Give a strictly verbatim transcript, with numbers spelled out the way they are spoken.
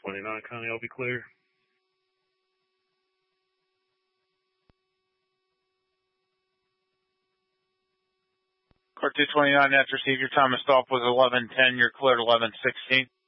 twenty-nine, Connie, I'll be clear. Car two twenty-nine, that's received. Your time of stop was eleven ten. You're cleared eleven sixteen.